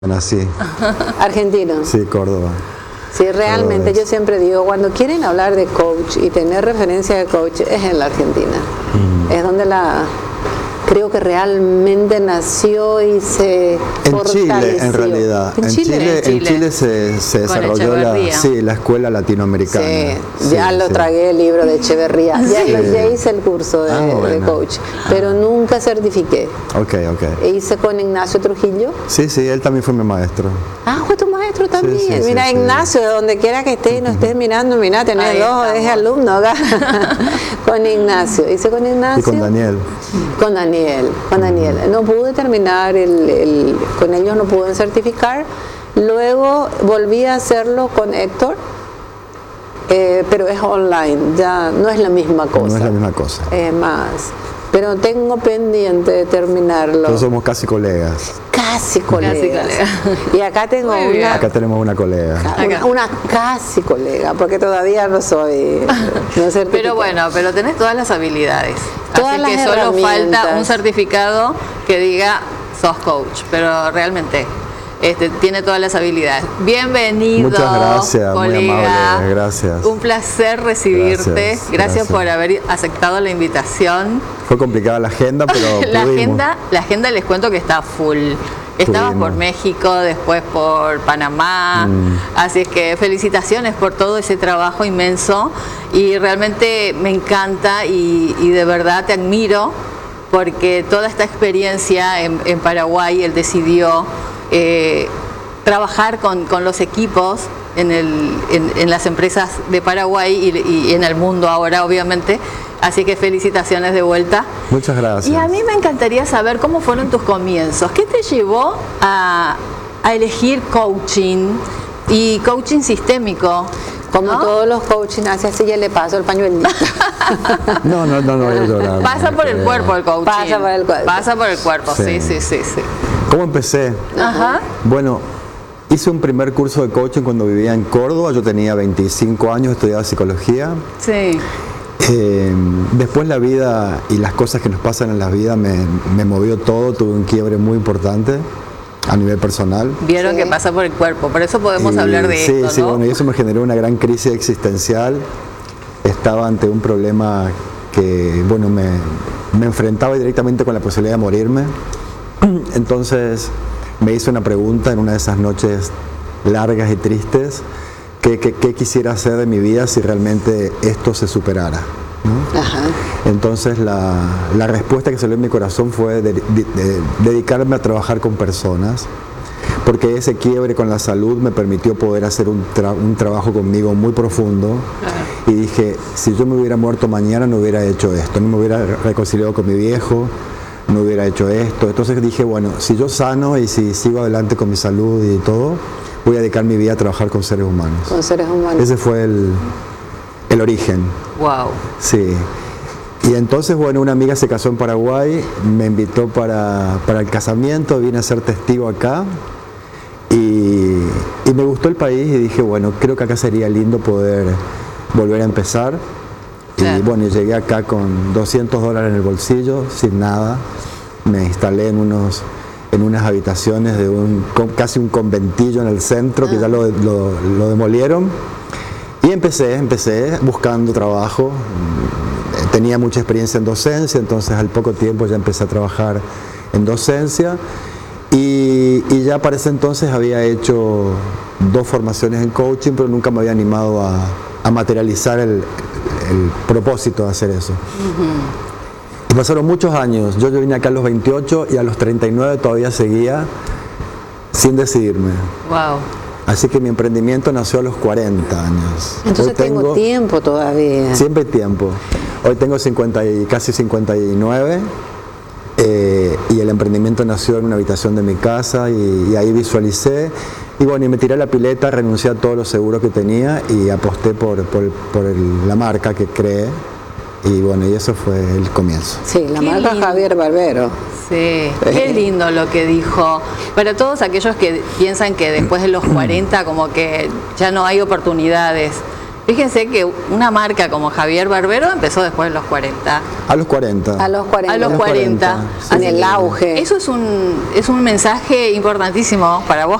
Nací. Argentino. Sí, Córdoba. Sí, realmente yo siempre digo, cuando quieren hablar de coach y tener referencia de coach, es en la Argentina. Es donde creo que realmente nació y se fortaleció. En Chile, en realidad. En Chile se desarrolló la escuela latinoamericana. Sí, ya lo tragué el libro de Echeverría. Ya hice el curso de coach, pero nunca certifiqué. Ok. Hice con Ignacio Trujillo. Sí, él también fue mi maestro. Ah, fue tu maestro también. Mira, Ignacio, donde quiera que estés y nos estés mirando, mira, tenés dos alumnos acá. Con Ignacio. Hice con Ignacio. Y con Daniel. Con Daniel. No pude terminar con ellos, no pude certificar. Luego volví a hacerlo con Héctor, pero es online, ya no es la misma cosa. No es la misma cosa. Es más. Pero tengo pendiente de terminarlo. Nosotros somos casi colegas. Casi colegas. Y acá tengo Acá tenemos una colega. Una casi colega, porque todavía no soy. Pero bueno, pero tenés todas las habilidades. Todas Así que solo falta un certificado que diga sos coach, pero realmente tiene todas las habilidades. Bienvenido. Muchas gracias, colega. Muy amable, gracias. Un placer recibirte. Gracias por haber aceptado la invitación. Fue complicada la agenda, pero la agenda les cuento que está full. Estabas por México, después por Panamá, así es que felicitaciones por todo ese trabajo inmenso y realmente me encanta y de verdad te admiro porque toda esta experiencia en Paraguay, él decidió trabajar con los equipos en las empresas de Paraguay y en el mundo ahora obviamente, así que felicitaciones de vuelta. Muchas gracias. Y a mí me encantaría saber cómo fueron tus comienzos, ¿qué te llevó a elegir coaching y coaching sistémico? Como todos los coaching, hace así ya le paso el pañuelito. No voy a llorar. Pasa por el cuerpo el coaching. Pasa por el cuerpo, sí. ¿Cómo empecé? Bueno, hice un primer curso de coaching cuando vivía en Córdoba. Yo tenía 25 años, estudiaba psicología. Sí. Después la vida y las cosas que nos pasan en la vida me movió todo. Tuve un quiebre muy importante a nivel personal. Vieron que pasa por el cuerpo, por eso podemos hablar de esto, ¿no? Sí, bueno, y eso me generó una gran crisis existencial. Estaba ante un problema que, bueno, me enfrentaba directamente con la posibilidad de morirme. Entonces me hice una pregunta en una de esas noches largas y tristes, ¿qué quisiera hacer de mi vida si realmente esto se superara? ¿No? Entonces la respuesta que salió en mi corazón fue dedicarme a trabajar con personas, porque ese quiebre con la salud me permitió poder hacer un trabajo conmigo muy profundo. Y dije, si yo me hubiera muerto mañana no hubiera hecho esto, no me hubiera reconciliado con mi viejo, no hubiera hecho esto. Entonces dije, bueno, si yo sano y si sigo adelante con mi salud y todo, voy a dedicar mi vida a trabajar con seres humanos. Con seres humanos. Ese fue el origen. Wow. Sí. Y entonces, bueno, una amiga se casó en Paraguay, me invitó para el casamiento, vine a ser testigo acá y me gustó el país y dije, bueno, creo que acá sería lindo poder volver a empezar. Claro. Y bueno, llegué acá con $200 en el bolsillo, sin nada. Me instalé en unas habitaciones de casi un conventillo en el centro, que ya lo demolieron. Y empecé buscando trabajo. Tenía mucha experiencia en docencia, entonces al poco tiempo ya empecé a trabajar en docencia. Y ya para ese entonces había hecho 2 formaciones en coaching, pero nunca me había animado a materializar el propósito de hacer eso. Y pasaron muchos años. Yo vine acá a los 28 y a los 39 todavía seguía sin decidirme. Wow. Así que mi emprendimiento nació a los 40 años. Entonces tengo tiempo todavía. Siempre hay tiempo. Hoy tengo casi 59 y el emprendimiento nació en una habitación de mi casa y ahí visualicé. Y bueno, y me tiré a la pileta, renuncié a todos los seguros que tenía y aposté por la marca que creé. Y bueno, y eso fue el comienzo. Sí, la marca Javier Barbero. Sí, qué lindo lo que dijo. Para todos aquellos que piensan que después de los 40 como que ya no hay oportunidades, Fíjense que una marca como Javier Barbero empezó después de los 40. A los 40. A los 40. A los 40. En el auge. Eso es un mensaje importantísimo para vos